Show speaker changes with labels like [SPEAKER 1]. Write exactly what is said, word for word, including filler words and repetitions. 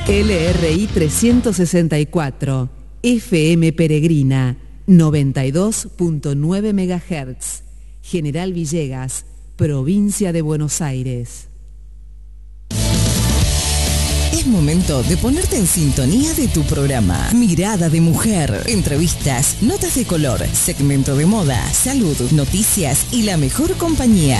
[SPEAKER 1] L R I trescientos sesenta y cuatro, F M Peregrina, noventa y dos punto nueve megahertz, General Villegas, provincia de Buenos Aires.
[SPEAKER 2] Es momento de ponerte en sintonía de tu programa. Mirada de Mujer. Entrevistas, notas de color, segmento de moda, salud, noticias y la mejor compañía.